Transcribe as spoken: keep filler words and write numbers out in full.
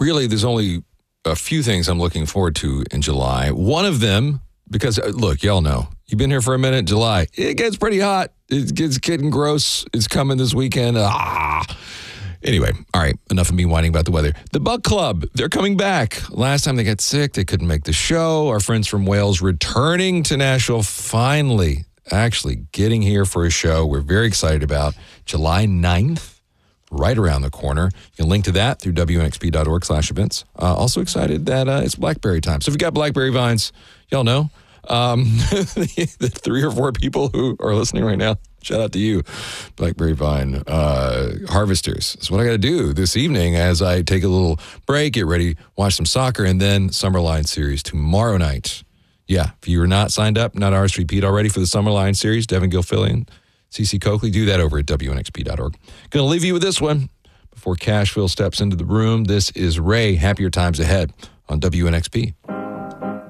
really, there's only a few things I'm looking forward to in July. One of them, because uh, look, y'all know, you've been here for a minute, July, it gets pretty hot. It gets getting gross. It's coming this weekend. Ah. Anyway, all right, enough of me whining about the weather. The Buck Club, they're coming back. Last time they got sick, they couldn't make the show. Our friends from Wales returning to Nashville, finally, actually getting here for a show we're very excited about. July ninth, right around the corner. You can link to that through W N X P dot org slash events. Uh, also excited that uh, it's Blackberry time. So if you got Blackberry vines, y'all know. Um, the three or four people who are listening right now, shout out to you, Blackberry Vine uh, harvesters. That's what I got to do this evening as I take a little break, get ready, watch some soccer, and then Summerline Series tomorrow night. Yeah, if you are not signed up, not ours to repeat already for the Summerline Series, Devin Gilfillian, C C Coakley, do that over at W N X P dot org. Going to leave you with this one before Cashville steps into the room. This is Ray, Happier Times Ahead on W N X P.